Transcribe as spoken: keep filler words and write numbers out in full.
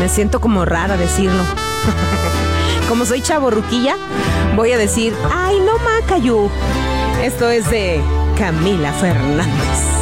Me siento como rara decirlo. Como soy chavorruquilla, voy a decir, ay, no Macayu. Esto es de Camila Fernández.